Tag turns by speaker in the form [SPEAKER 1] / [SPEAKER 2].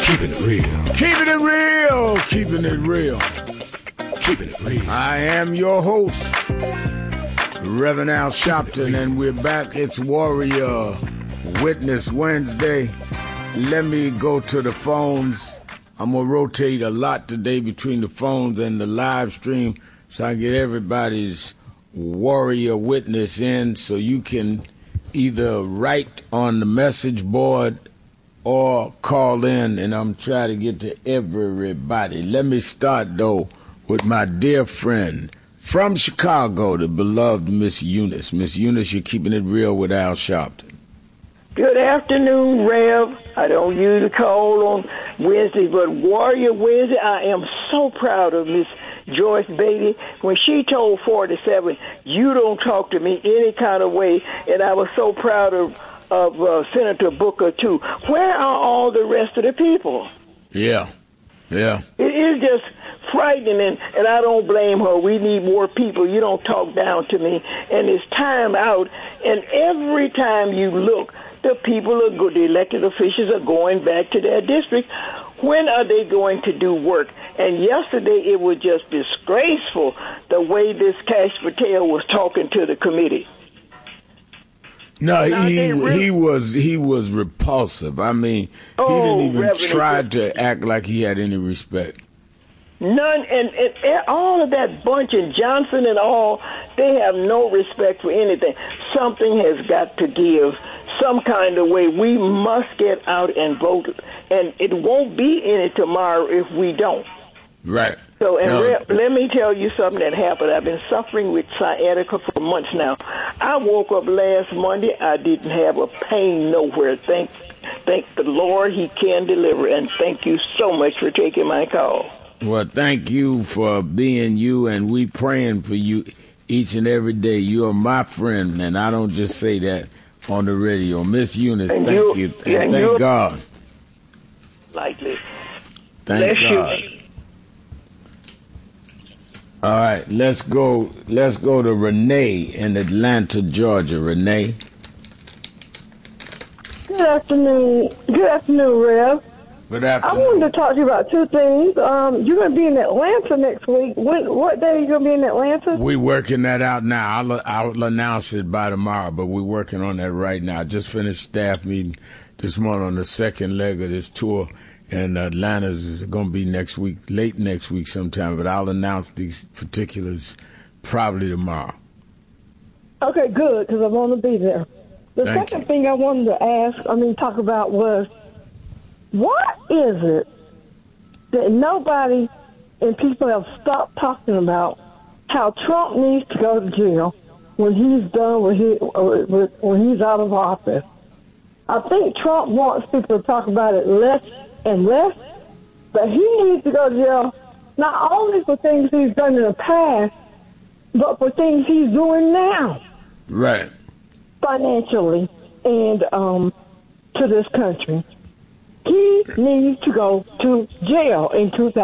[SPEAKER 1] Keeping it real.
[SPEAKER 2] Keeping it real. Keeping it real.
[SPEAKER 1] Keeping it real.
[SPEAKER 2] I am your host, Reverend Al Sharpton, and we're back. It's Warrior Witness Wednesday. Let me go to the phones. I'm going to rotate a lot today between the phones and the live stream so I can get everybody's Warrior Witness in so you can either write on the message board or call in, and I'm trying to get to everybody. Let me start, though, with my dear friend from Chicago, the beloved Miss Eunice. Miss Eunice, you're keeping it real with Al Sharpton.
[SPEAKER 3] Good afternoon, Rev. I don't usually call on Wednesday, but Warrior Wednesday, I am so proud of Miss Joyce Beatty. When she told 47, you don't talk to me any kind of way, and I was so proud of Senator Booker, too. Where are all the rest of the people?
[SPEAKER 2] Yeah.
[SPEAKER 3] It is just frightening, and I don't blame her. We need more people. You don't talk down to me, and it's time out, and every time you look, the people are good. The elected officials are going back to their district. When are they going to do work? And yesterday it was just disgraceful the way this Cash Patel was talking to the committee.
[SPEAKER 2] No, he was repulsive. I mean, he didn't even try to act like he had any respect.
[SPEAKER 3] None, and all of that bunch, and Johnson and all, they have no respect for anything. Something has got to give some kind of way. We must get out and vote, and it won't be any tomorrow if we don't.
[SPEAKER 2] Right.
[SPEAKER 3] So, let me tell you something that happened. I've been suffering with sciatica for months now. I woke up last Monday. I didn't have a pain nowhere. Thank the Lord, He can deliver, and thank you so much for taking my call.
[SPEAKER 2] Well, thank you for being you, and we praying for you each and every day. You are my friend, and I don't just say that on the radio. Miss Eunice, thank you. And thank God.
[SPEAKER 3] Likely.
[SPEAKER 2] Thank God. All right, let's go to Renee in Atlanta, Georgia. Renee.
[SPEAKER 4] Good afternoon. Good afternoon, Rev.
[SPEAKER 2] Good afternoon.
[SPEAKER 4] I wanted to talk to you about two things. You're going to be in Atlanta next week. What day are you going to be in Atlanta?
[SPEAKER 2] We're working that out now. I'll announce it by tomorrow, but we're working on that right now. I just finished staff meeting this morning on the second leg of this tour, and Atlanta's is going to be next week, late next week sometime, but I'll announce these particulars probably tomorrow.
[SPEAKER 4] Okay, good, because I want to be there. The second thing I wanted to talk about was, what is it that nobody and people have stopped talking about how Trump needs to go to jail when he's done when he's out of office? I think Trump wants people to talk about it less and less, but he needs to go to jail not only for things he's done in the past, but for things he's doing now.
[SPEAKER 2] Right.
[SPEAKER 4] Financially and to this country. He needs to go to jail in 2000.